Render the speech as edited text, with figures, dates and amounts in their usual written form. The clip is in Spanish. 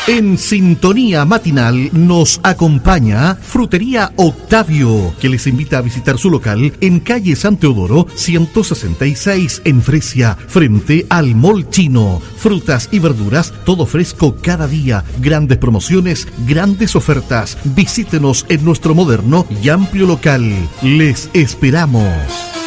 En sintonía matinal nos acompaña Frutería Octavio, que les invita a visitar su local en calle San Teodoro 166 en Fresia, frente al Mall Chino. Frutas y verduras, todo fresco cada día. Grandes promociones, grandes ofertas. Visítenos en nuestro moderno y amplio local. Les esperamos.